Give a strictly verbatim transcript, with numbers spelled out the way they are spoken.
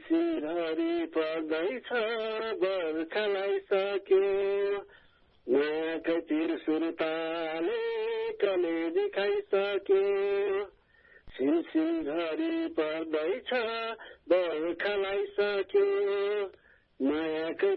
सिरसिरहरी पर्दैछ बर्खालाई सक्यो मायाकै तिर सुर्ताले कलेजी खाइसक्यो सिरसिरहरी पर्दैछ बर्खालाई सक्यो मायाकै